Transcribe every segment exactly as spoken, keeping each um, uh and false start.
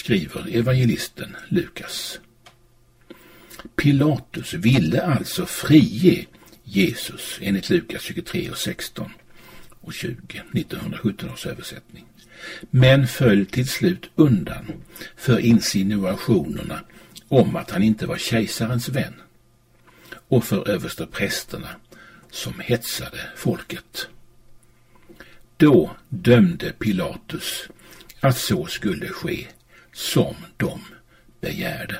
skriver evangelisten Lukas. Pilatus ville alltså frige Jesus enligt Lukas tjugotre och sexton och tjugo, nittonhundrasjutton års översättning, men föll till slut undan för insinuationerna om att han inte var kejsarens vän och för översteprästerna som hetsade folket. Då dömde Pilatus att så skulle ske som de begärde.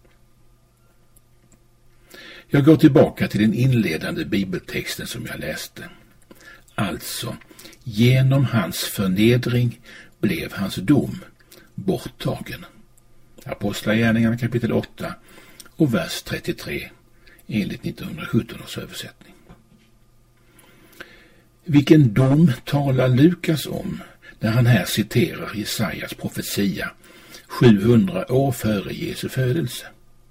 Jag går tillbaka till den inledande bibeltexten som jag läste. Alltså, genom hans förnedring blev hans dom borttagen. Apostlagärningarna kapitel åtta och vers trettiotre enligt nittonhundrasjutton års översättning. Vilken dom talar Lukas om när han här citerar Jesajas profetia sjuhundra år före Jesu födelse?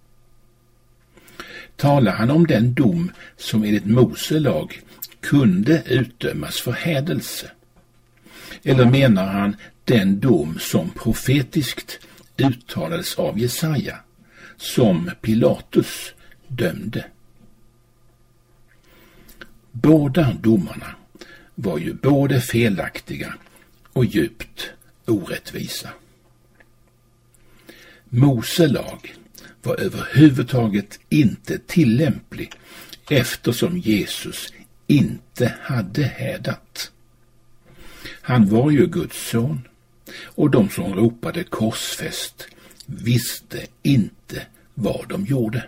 Talar han om den dom som enligt Mose lag kunde utdömas för hädelse? Eller menar han den dom som profetiskt uttalades av Jesaja, som Pilatus dömde? Båda domarna var ju både felaktiga och djupt orättvisa. Mose lag var överhuvudtaget inte tillämplig eftersom Jesus inte hade hädat. Han var ju Guds son, och de som ropade korsfäst visste inte vad de gjorde.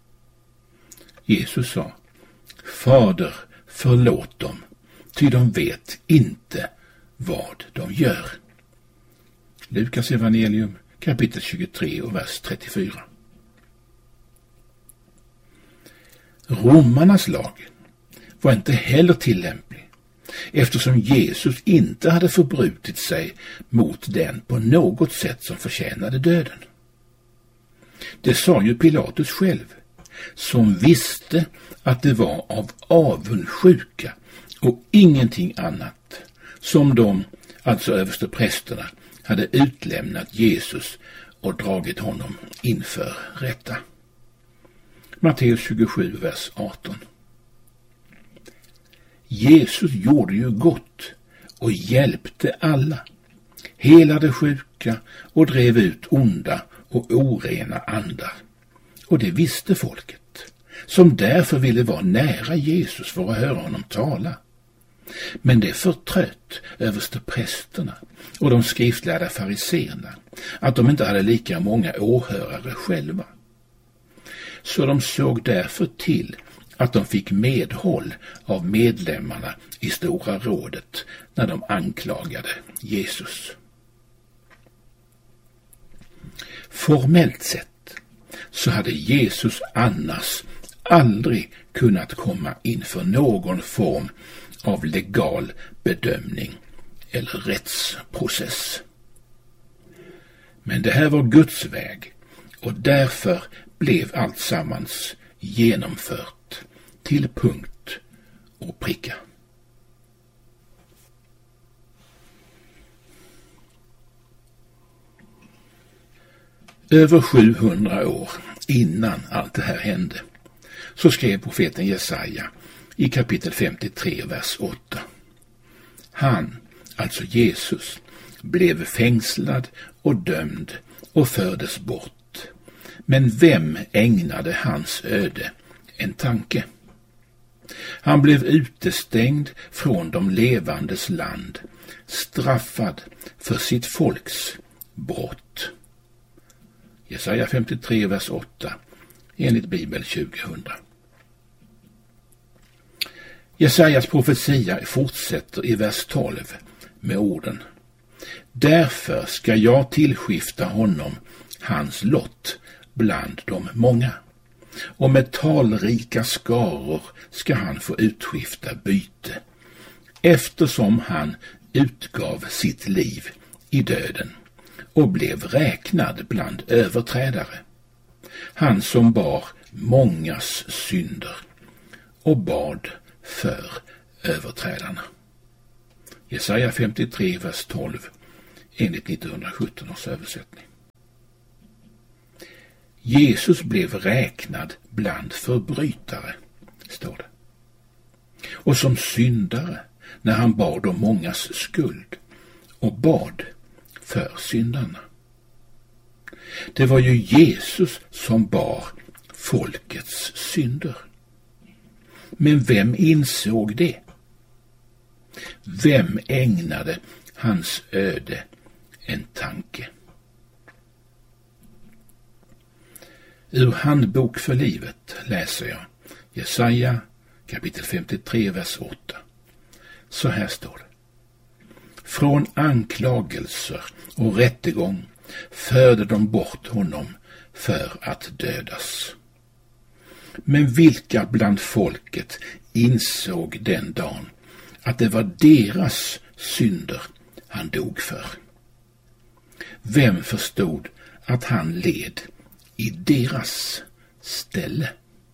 Jesus sa: Fader, förlåt dem, ty de vet inte vad de gör. Lukas evangelium kapitel tjugotre och vers trettiofyra. Romarnas lag var inte heller tillämplig eftersom Jesus inte hade förbrutit sig mot den på något sätt som förtjänade döden. Det sa ju Pilatus själv, som visste att det var av avundsjuka och ingenting annat som de, alltså översteprästerna, hade utlämnat Jesus och dragit honom inför rätta. Matteus tjugosju, vers arton. Jesus gjorde ju gott och hjälpte alla, helade sjuka och drev ut onda och orena andar. Och det visste folket, som därför ville vara nära Jesus för att höra honom tala. Men det förtrött översteprästerna och de skriftlärda fariseerna att de inte hade lika många åhörare själva. Så de såg därför till att de fick medhåll av medlemmarna i Stora rådet när de anklagade Jesus. Formellt sett så hade Jesus annars aldrig kunnat komma inför någon form av legal bedömning eller rättsprocess. Men det här var Guds väg, och därför blev allt sammans genomfört till punkt och pricka. Över sjuhundra år innan allt det här hände så skrev profeten Jesaja i kapitel femtiotre, vers åtta. Han, alltså Jesus, blev fängslad och dömd och fördes bort. Men vem ägnade hans öde en tanke? Han blev utestängd från de levandes land, straffad för sitt folks brott. Jesaja femtiotre, vers åtta, enligt Bibel tjugohundra. Jesajas profetia fortsätter i vers tolv med orden: Därför ska jag tillskifta honom hans lott bland de många, och med talrika skaror ska han få utskifta byte, eftersom han utgav sitt liv i döden och blev räknad bland överträdare, han som bar mångas synder och bad för överträdarna. Jesaja femtiotre, vers tolv, enligt nittonhundrasjutton års översättning. Jesus blev räknad bland förbrytare, står det. Och som syndare när han bad om mångas skuld och bad för syndarna. Det var ju Jesus som bar folkets synder. Men vem insåg det? Vem ägnade hans öde en tanke? Ur Handbok för livet läser jag Jesaja kapitel femtiotre, vers åtta. Så här står det. Från anklagelser och rättegång förde de bort honom för att dödas. Men vilka bland folket insåg den dagen att det var deras synder han dog för? Vem förstod att han led i deras ställe?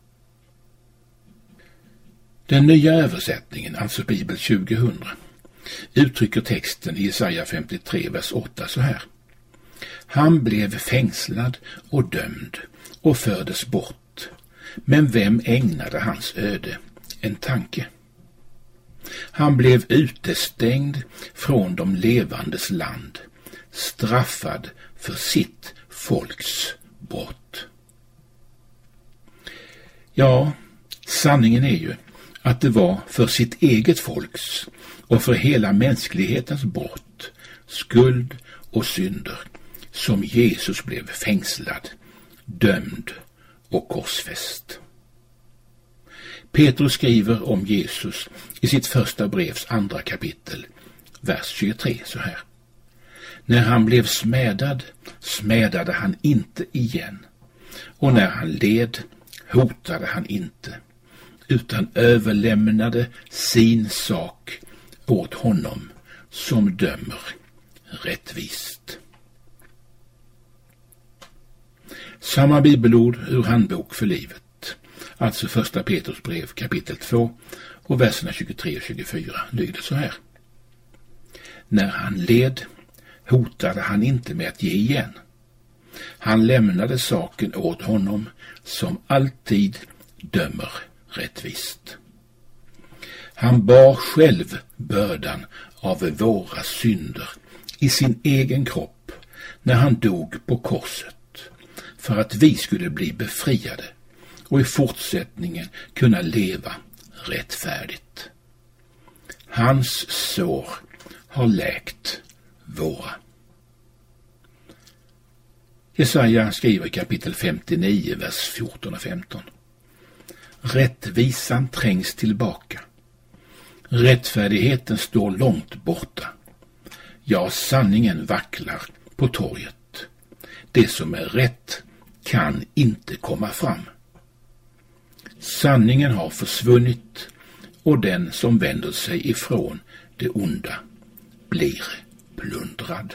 Den nya översättningen, alltså Bibel tjugohundra, uttrycker texten i Jesaja femtiotre, vers åtta så här. Han blev fängslad och dömd och fördes bort, men vem ägnade hans öde en tanke? Han blev utestängd från de levandes land, straffad för sitt folks brott. Ja, sanningen är ju att det var för sitt eget folks och för hela mänsklighetens brott, skuld och synder som Jesus blev fängslad, dömd och korsfäst. Petrus skriver om Jesus i sitt första brevs andra kapitel, vers tjugotre så här. När han blev smädad, smädade han inte igen, och när han led, hotade han inte, utan överlämnade sin sak åt honom som dömer rättvist. Samma bibelord ur Handbok för livet, alltså första Petrus brev kapitel två och verserna tjugotre och tjugofyra, lyder så här. När han led, hotade han inte med att ge igen. Han lämnade saken åt honom som alltid dömer rättvist. Han bar själv bördan av våra synder i sin egen kropp när han dog på korset, för att vi skulle bli befriade och i fortsättningen kunna leva rättfärdigt. Hans sår har läkt våra. Jesaja skriver kapitel femtionio, vers fjorton och femton. Rättvisan trängs tillbaka. Rättfärdigheten står långt borta. Ja, sanningen vacklar på torget. Det som är rätt kan inte komma fram. Sanningen har försvunnit, och den som vänder sig ifrån det onda blir plundrad.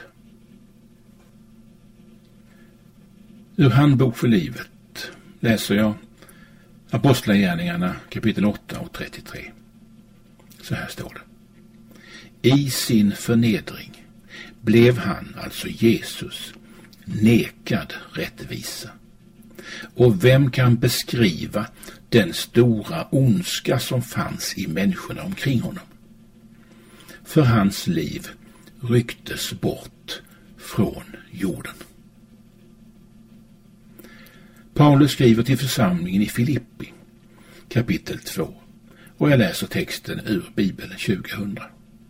Ur Handbok för livet läser jag Apostlagärningarna kapitel åtta och trettiotre. Så här står det. I sin förnedring blev han, alltså Jesus, nekad rättvisa. Och vem kan beskriva den stora ondska som fanns i människorna omkring honom? För hans liv rycktes bort från jorden. Paulus skriver till församlingen i Filippi, kapitel två, och jag läser texten ur Bibeln tjugohundra.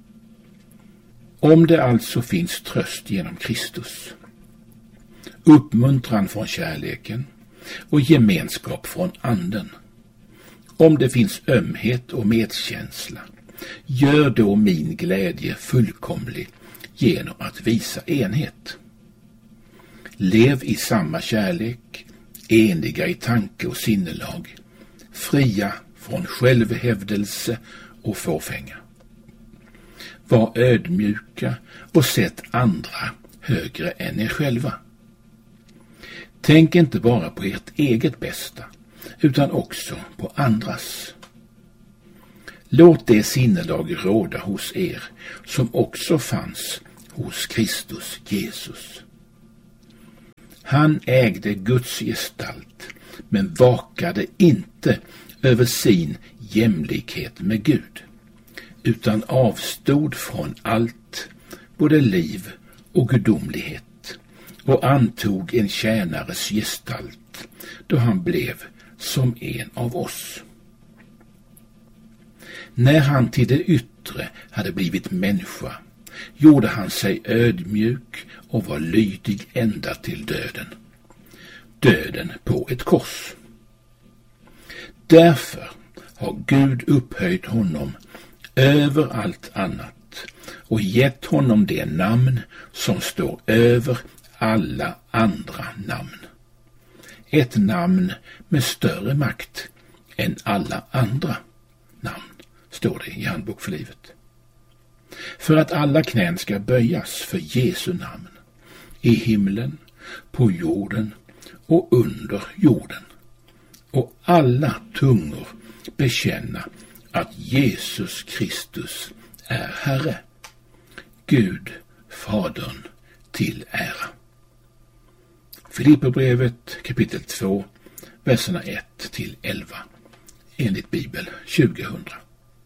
Om det alltså finns tröst genom Kristus, uppmuntran från kärleken och gemenskap från anden, om det finns ömhet och medkänsla, gör då min glädje fullkomlig genom att visa enhet. Lev i samma kärlek, eniga i tanke och sinnelag, fria från självhävdelse och fåfänga. Var ödmjuka och sätt andra högre än er själva. Tänk inte bara på ert eget bästa, utan också på andras. Låt det sinnelag råda hos er som också fanns hos Kristus Jesus. Han ägde Guds gestalt, men vakade inte över sin jämlikhet med Gud, utan avstod från allt, både liv och gudomlighet, och antog en tjänares gestalt då han blev som en av oss. När han till det yttre hade blivit människa gjorde han sig ödmjuk och var lydig ända till döden. Döden på ett kors. Därför har Gud upphöjt honom över allt annat och gett honom det namn som står över alla andra namn. Ett namn med större makt än alla andra namn, står det i Handbok för livet. För att alla knän ska böjas för Jesu namn, i himlen, på jorden och under jorden, och alla tungor bekänna att Jesus Kristus är Herre, Gud Fadern till ära. Filipperbrevet kapitel två, verserna ett till elva, enligt Bibel tjugohundra.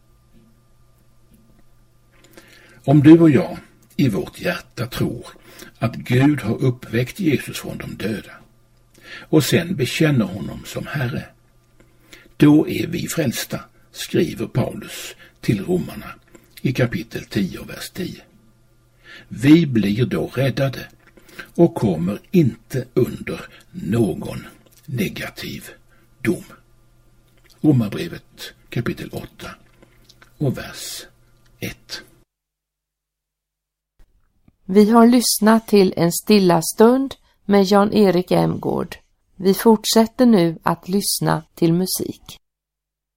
Om du och jag i vårt hjärta tror att Gud har uppväckt Jesus från de döda och sen bekänner honom som Herre, då är vi frälsta, skriver Paulus till romarna i kapitel tio, vers tio. Vi blir då räddade och kommer inte under någon negativ dom. Romarbrevet kapitel åtta och vers ett. Vi har lyssnat till en stilla stund med Jan-Erik Emgård. Vi fortsätter nu att lyssna till musik.